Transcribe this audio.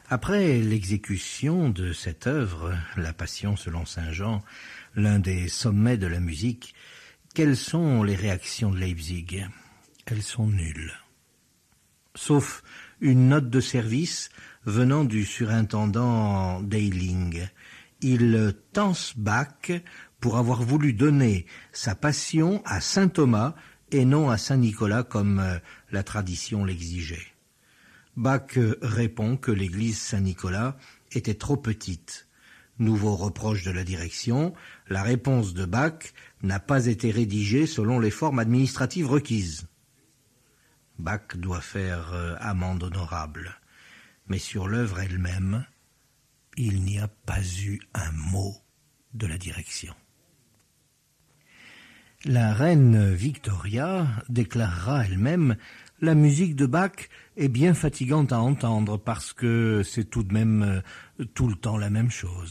Après l'exécution de cette œuvre, La Passion selon saint Jean, l'un des sommets de la musique, quelles sont les réactions de Leipzig? Elles sont nulles. Sauf une note de service venant du surintendant Deiling. Il tance Bach pour avoir voulu donner sa passion à saint Thomas et non à saint Nicolas comme la tradition l'exigeait. Bach répond que l'église Saint-Nicolas était trop petite. Nouveau reproche de la direction, la réponse de Bach n'a pas été rédigée selon les formes administratives requises. Bach doit faire amende honorable, mais sur l'œuvre elle-même, il n'y a pas eu un mot de la direction. La reine Victoria déclarera elle-même « La musique de Bach est bien fatigante à entendre parce que c'est tout de même tout le temps la même chose ».